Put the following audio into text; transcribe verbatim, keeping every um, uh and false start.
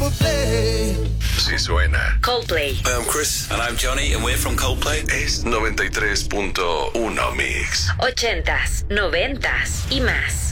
Si suena. Coldplay. Hi, I'm Chris. And I'm Johnny, and we're from Coldplay. Es noventa y tres punto uno Mix. Ochentas, noventas y más.